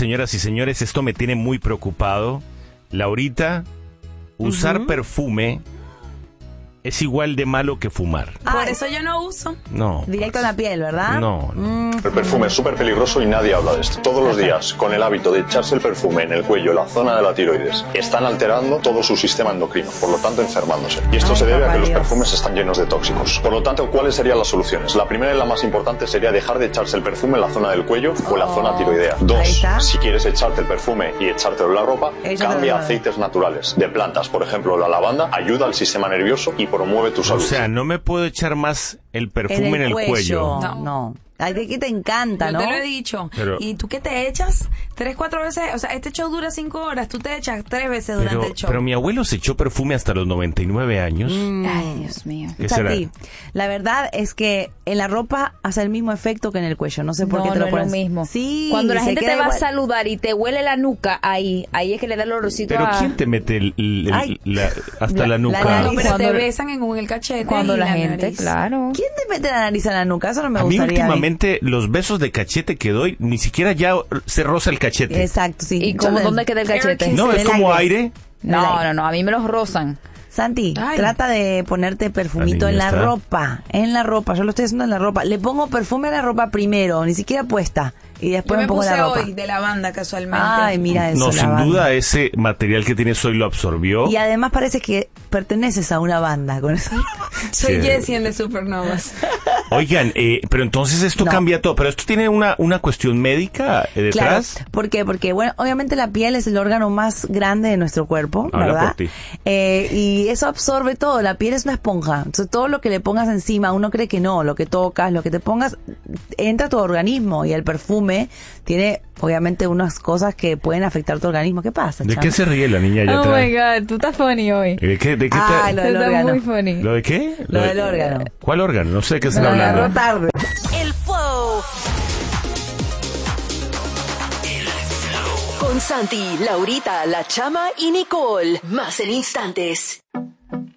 señoras y señores, esto me tiene muy preocupado. Laurita, usar perfume es igual de malo que fumar. Por eso yo no uso. No. Directo en la piel, ¿verdad? No. El perfume es súper peligroso y nadie habla de esto. Todos los días, con el hábito de echarse el perfume en el cuello, en la zona de la tiroides, están alterando todo su sistema endocrino, por lo tanto enfermándose. Y esto se debe a que los perfumes están llenos de tóxicos. Por lo tanto, ¿cuáles serían las soluciones? La primera y la más importante sería dejar de echarse el perfume en la zona del cuello o en la zona tiroidea. Dos, si quieres echarte el perfume y echártelo en la ropa, cambia a aceites naturales de plantas. Por ejemplo, la lavanda ayuda al sistema nervioso y promueve tu salud. O sea, no me puedo echar más el perfume en el cuello. No. Ay, de que te encanta, ¿no? Yo te lo he dicho. Pero, ¿y tú qué te echas? 3, 4 veces. O sea, este show dura 5 horas. Tú te echas 3 veces durante el show. Pero mi abuelo se echó perfume hasta los 99 años. Ay, Dios mío. ¿Qué será? Santi, la verdad es que en la ropa hace el mismo efecto que en el cuello. No sé por qué te lo pones. No es lo mismo. Sí, cuando la se gente queda te va igual. a saludar y te huele la nuca, ahí es que le da el olorcito Pero a... ¿quién te mete hasta la nuca? nariz. No, pero Cuando- te besan en el cachete. Cuando y la gente, nariz. claro. ¿Quién te mete la nariz en la nuca? Eso no me A mí gustaría. últimamente los besos de cachete que doy, ni siquiera ya se roza el cachete. Exacto, sí. ¿Y cómo, Yo- dónde queda el cachete? No, es el como aire. aire. No, a mí me los rozan. Santi, Ay. trata de ponerte perfumito La en niña la está- ropa. En la ropa, yo lo estoy haciendo en la ropa. Le pongo perfume a la ropa primero, ni siquiera puesta. Y Yo después me me pongo puse la ropa. hoy de lavanda casualmente. Ay, mira eso. No, sin lavanda. duda ese material que tienes hoy lo absorbió. Y además parece que perteneces a una banda con esa ropa. Soy Sí. Jessie en The Supernovas. Oigan, pero entonces esto No. cambia todo. Pero esto tiene una cuestión médica detrás. Claro, ¿por qué? Porque, bueno, obviamente la piel es el órgano más grande de nuestro cuerpo, Habla ¿verdad? por ti. Y eso absorbe todo, la piel es una esponja. Entonces, todo lo que le pongas encima, uno cree que no, lo que tocas, lo que te pongas, entra a tu organismo. Y el perfume tiene, obviamente, unas cosas que pueden afectar tu organismo. ¿Qué pasa, ¿De chamo? qué se ríe la niña allá Oh atrás? my God, tú estás funny hoy. ¿De qué Ah, lo del Estás órgano. muy funny. ¿Lo de qué? Lo del órgano. ¿Cuál órgano? No sé de qué están Me hablando. agarró tarde. El Flow. Con Santi, Laurita, La Chama y Nicole. Más en instantes.